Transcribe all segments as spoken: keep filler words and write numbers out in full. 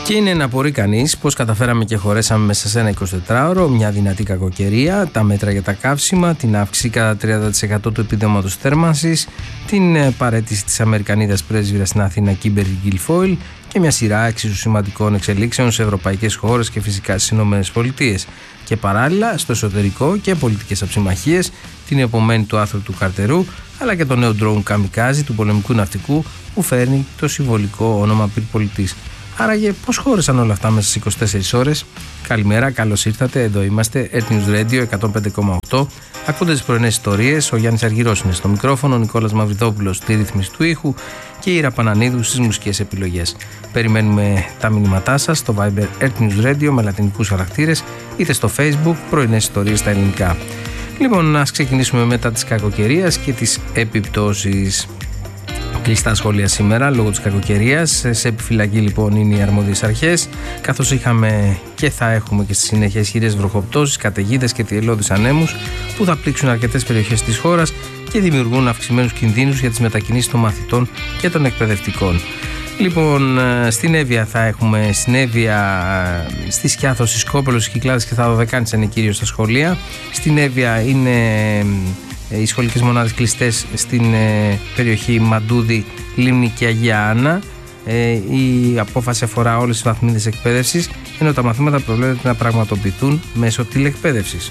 Και είναι να απορεί κανείς πώς καταφέραμε και χωρέσαμε μέσα σε ένα εικοσιτετράωρο μια δυνατή κακοκαιρία, τα μέτρα για τα καύσιμα, την αύξηση κατά τριάντα τοις εκατό του επιδόματος θέρμανσης, την παραίτηση της Αμερικανίδας πρέσβυρας στην Αθήνα Κίμπερλι Γκιλφόιλ και μια σειρά εξίσου σημαντικών εξελίξεων σε ευρωπαϊκές χώρες και φυσικά στις ΗΠΑ. Και παράλληλα στο εσωτερικό και πολιτικές αψημαχίες, την επομένη του άθρου του Καρτερού, αλλά και το νέο ντρόουν καμικάζι του πολεμικού ναυτικού που φέρνει το συμβολικό όνομα πυρπολιτής. Άραγε πώς χώρεσαν όλα αυτά μέσα στις είκοσι τέσσερις ώρες? Καλημέρα, καλώς ήρθατε, εδώ είμαστε, Earth News Radio εκατόν πέντε κόμμα οκτώ. Ακούτε τις πρωινές ιστορίες, ο Γιάννης Αργυρός είναι στο μικρόφωνο, ο Νικόλας Μαυριδόπουλος στη ρύθμιση του ήχου και η Ήρα Πανανίδου στις μουσικές επιλογές. Περιμένουμε τα μηνύματά σας στο Viber Earth News Radio με λατινικούς χαρακτήρες, είτε στο Facebook πρωινές ιστορίες στα ελληνικά. Λοιπόν, ας ξεκινήσουμε μετά της κακοκαιρίας και τις επιπτώσεις. Κλειστά σχολεία σήμερα λόγω της κακοκαιρίας. Σε επιφυλακή λοιπόν είναι οι αρμόδιες αρχές, καθώς είχαμε και θα έχουμε και στη συνέχεια ισχυρές βροχοπτώσεις, καταιγίδες και θυελλώδεις ανέμους που θα πλήξουν αρκετές περιοχές της χώρας και δημιουργούν αυξημένους κινδύνους για τις μετακινήσεις των μαθητών και των εκπαιδευτικών. Λοιπόν, στην Εύβοια θα έχουμε, στην Εύβοια, στη Σκιάθο, στη Σκόπελο, στις Κυκλάδες και στα Δωδεκάνησα είναι κυρίως στα σχολεία. Στην Εύβοια είναι οι σχολικές μονάδες κλειστές στην ε, περιοχή Μαντούδη, Λίμνη και Αγία Άννα. Ε, η απόφαση αφορά όλες τις βαθμίδες εκπαίδευσης, ενώ τα μαθήματα προβλέπεται να πραγματοποιηθούν μέσω τηλεκπαίδευσης.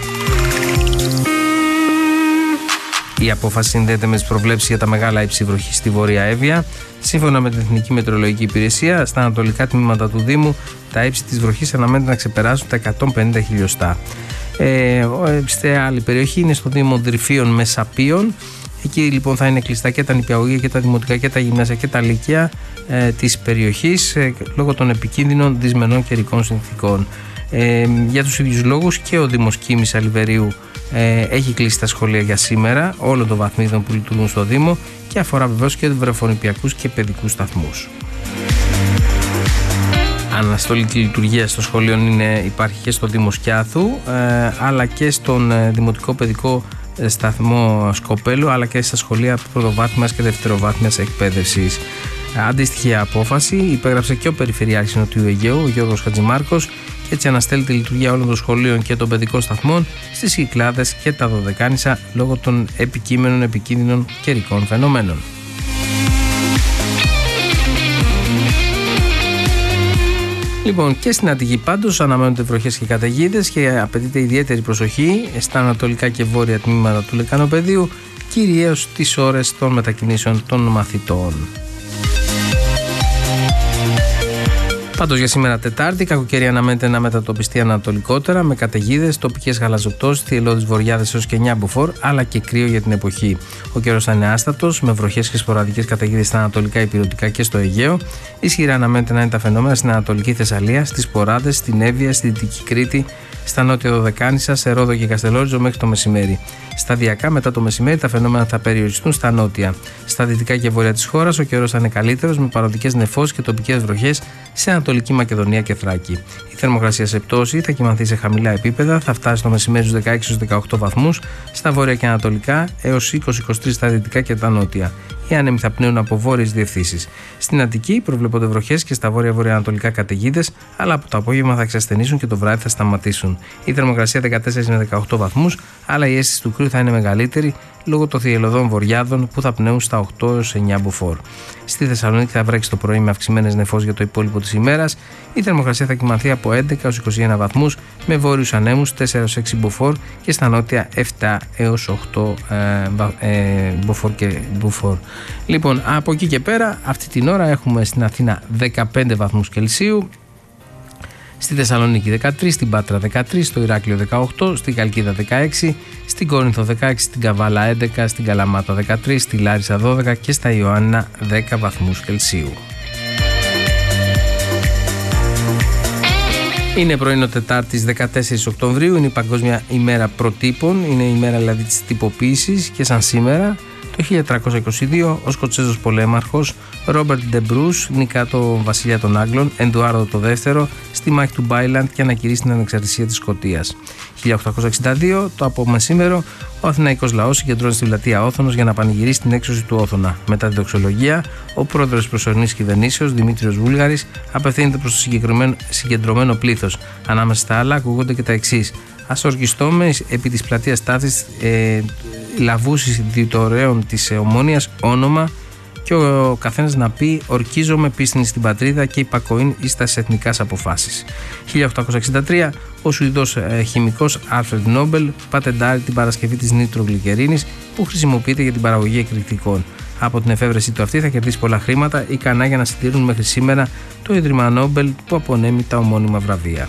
Η απόφαση συνδέεται με τις προβλέψεις για τα μεγάλα ύψη βροχή στη Βόρεια Εύβοια. Σύμφωνα με την Εθνική Μετεωρολογική Υπηρεσία, στα ανατολικά τμήματα του Δήμου, τα ύψη της βροχής αναμένεται να ξεπεράσουν τα εκατόν πενήντα χιλιοστά. Ε, σε άλλη περιοχή είναι στο Δήμο Δρυφίων Μεσαπίων. Εκεί λοιπόν θα είναι κλειστά και τα νηπιαγωγεία και τα δημοτικά και τα γυμνάσια και τα λύκεια ε, της περιοχής ε, λόγω των επικίνδυνων δυσμενών καιρικών συνθήκων. Ε, για τους ίδιους λόγους και ο Δήμος Κίμης Αλιβερίου ε, έχει κλείσει τα σχολεία για σήμερα όλων των βαθμίδων που λειτουργούν στο Δήμο και αφορά βεβαίως και βρεφονηπιακούς και παιδικούς σταθμούς. Αναστολή τη λειτουργία των σχολείων είναι, υπάρχει και στο Δήμο Σκιάθου ε, αλλά και στον ε, Δημοτικό Παιδικό Σταθμό Σκοπέλου, αλλά και στα σχολεία πρωτοβάθμιας και δευτεροβάθμιας εκπαίδευσης. Αντίστοιχη απόφαση υπέγραψε και ο Περιφερειάρχης Νοτιού Αιγαίου, ο Γιώργος Χατζημάρκος, και έτσι αναστέλλεται η λειτουργία όλων των σχολείων και των παιδικών σταθμών στις Κυκλάδες και τα Δωδεκάνησα λόγω των επικείμενων επικίνδυνων καιρικών φαινομένων. Λοιπόν, και στην Αττική πάντως αναμένονται βροχές και καταιγίδες και απαιτείται ιδιαίτερη προσοχή στα ανατολικά και βόρεια τμήματα του Λεκανοπεδίου, κυρίως τις ώρες των μετακινήσεων των μαθητών. Πάντως για σήμερα Τετάρτη, η κακοκαιρία αναμένεται να μετατοπιστεί ανατολικότερα με καταιγίδες, τοπικές γαλαζοπτώσεις, θυελλώδεις βοριάδες έως και εννιά μποφόρ, αλλά και κρύο για την εποχή. Ο καιρός θα είναι άστατος, με βροχές και σποραδικές καταιγίδες στα ανατολικά ηπειρωτικά και στο Αιγαίο. Ισχυρά αναμένεται να είναι τα φαινόμενα στην Ανατολική Θεσσαλία, στις Ποράδες, στην Εύβοια, στη Δυτική Κρήτη, στα νότια Δωδεκάνησα, σε Ρόδο και Καστελόριζο μέχρι το μεσημέρι. Σταδιακά μετά το μεσημέρι τα φαινόμενα θα περιοριστούν στα νότια. Στα δυτικά και βόρεια της χώρας ο καιρός θα είναι καλύτερος με παροδικές νεφώσεις και τοπικές βροχές σε Ανατολική Μακεδονία και Θράκη. Η θερμοκρασία σε πτώση θα κυμανθεί σε χαμηλά επίπεδα, θα φτάσει το μεσημέρι στους δεκαέξι έως δεκαοκτώ βαθμούς, στα βόρεια και ανατολικά έως είκοσι με είκοσι τρία στα δυτικά και τα νότια. Οι άνεμοι θα πνέουν από βόρειες διευθύνσεις. Στην Αττική προβλέπονται βροχές και στα βόρεια-βορειοανατολικά καταιγίδες, αλλά από το απόγευμα θα εξασθενήσουν και το βράδυ θα σταματήσουν. Η θερμοκρασία δεκατέσσερα με δεκαοκτώ βαθμούς, αλλά η αίσθηση του κρύου θα είναι μεγαλύτερη λόγω των θυελλωδών βοριάδων που θα πνέουν στα οκτώ έως εννιά μποφόρ. Στη Θεσσαλονίκη θα βρέξει το πρωί με αυξημένες νεφώσεις για το υπόλοιπο της ημέρας. Η θερμοκρασία θα κυμανθεί από έντεκα έως είκοσι ένα βαθμούς με βόρειους ανέμους τέσσερα έως έξι μποφόρ και στα νότια επτά έως οκτώ ε, ε, μποφόρ και μποφόρ. Λοιπόν, από εκεί και πέρα, αυτή την ώρα έχουμε στην Αθήνα δεκαπέντε βαθμούς Κελσίου, στη Θεσσαλονίκη δεκατρείς, στην Πάτρα δεκατρείς, στο Ηράκλειο δεκαοκτώ, στην Καλκίδα δεκαέξι, στην Κόρινθο δεκαέξι, στην Καβάλα έντεκα, στην Καλαμάτα δεκατρείς, στη Λάρισα δώδεκα και στα Ιωάννινα δέκα βαθμούς Κελσίου. Είναι πρωινό Τετάρτης δεκατέσσερις Οκτωβρίου, είναι η Παγκόσμια ημέρα προτύπων, είναι η ημέρα δηλαδή της τυποποίησης και σαν σήμερα Το χίλια τριακόσια είκοσι δύο ο Σκοτσέζος πολέμαρχος Ρόμπερτ Ντε Μπρούς νικά το βασιλιά των Άγγλων, Εντουάρδο το δεύτερο, στη μάχη του Μπάιλαντ και ανακηρύσσει την ανεξαρτησία της Σκωτίας. χίλια οκτακόσια εξήντα δύο το απομεσήμερο ο αθηναϊκός λαός συγκεντρώνει στη πλατεία Όθωνος για να πανηγυρίσει την έξωση του Όθωνα. Μετά την δοξολογία, ο πρόεδρος της προσωρινής κυβερνήσεως, Δημήτριος Βούλγαρης, απευθύνεται προς το συγκεντρωμένο πλήθος. Ανάμεσα στα άλλα, ακούγονται και τα εξής: ας ορκιστούμε επί της πλατείας Ταύτης ε, λαβούσεις διτορέων της Ομόνιας όνομα, και ο καθένας να πει ορκίζομαι πίστην στην πατρίδα και υπακοήν εις τας εθνικάς αποφάσεις. χίλια οκτακόσια εξήντα τρία ο Σουηδός ε, χημικός Άλφρεντ Νόμπελ πατεντάρει την παρασκευή της νητρογλυκερίνης που χρησιμοποιείται για την παραγωγή εκρηκτικών. Από την εφεύρεσή του αυτή θα κερδίσει πολλά χρήματα, ικανά για να συντηρούν μέχρι σήμερα το Ίδρυμα Νόμπελ που απονέμει τα ομώνυμα βραβεία.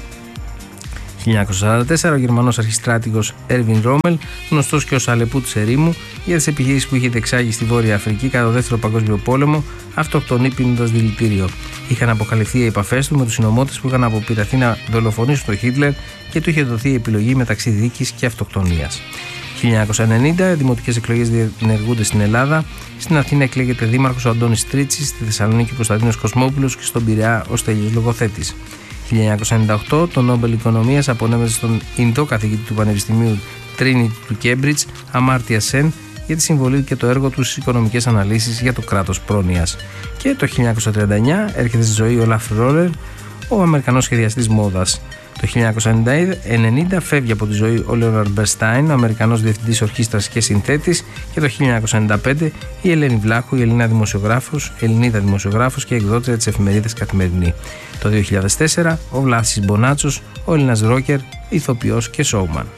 χίλια εννιακόσια σαράντα τέσσερα ο Γερμανός αρχιστράτηγος Έρβιν Ρόμελ, γνωστός και ως Αλεπού της ερήμου, για τις επιχειρήσεις που είχε διεξάγει στη Βόρεια Αφρική κατά το Δεύτερο Παγκόσμιο Πόλεμο, αυτοκτονεί πίνοντας δηλητήριο. Είχαν αποκαλυφθεί οι επαφές του με τους συνωμότες που είχαν αποπειραθεί να δολοφονήσουν τον Χίτλερ και του είχε δοθεί η επιλογή μεταξύ δίκης και αυτοκτονίας. χίλια εννιακόσια ενενήντα δημοτικές εκλογές διενεργούνται στην Ελλάδα. Στην Αθήνα εκλέγεται δήμαρχος ο Αντώνης Τρίτσης, στη Θεσσαλονίκη ο Κωνσταντίνος Κοσμόπουλος και στον Πειραιά ο Στέλιος Λογοθέτης. χίλια εννιακόσια ενενήντα οκτώ το Νόμπελ Οικονομίας απονέμεται στον Ινδό καθηγητή του Πανεπιστημίου Trinity του Cambridge, Αμάρτια Σεν, για τη συμβολή και το έργο του στις οικονομικές αναλύσεις για το κράτος πρόνοιας. Και το χίλια εννιακόσια τριάντα εννέα έρχεται στη ζωή ο Λαφ Ρόλερ, ο Αμερικανός σχεδιαστής μόδας. Το χίλια εννιακόσια ενενήντα φεύγει από τη ζωή ο Λέοναρντ Μπερνστάιν, ο Αμερικανός διευθυντής ορχήστρας και συνθέτης, και το χίλια εννιακόσια ενενήντα πέντε η Ελένη Βλάχου, η Ελληνίδα δημοσιογράφος, Ελληνίδα δημοσιογράφος και εκδότρια της εφημερίδας Καθημερινή. Το δύο χιλιάδες τέσσερα ο Βλάσης Μπονάτσος, ο Έλληνας ρόκερ, ηθοποιός και σόουμαν.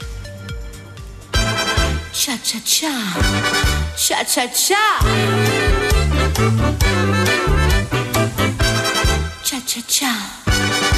Cha cha cha.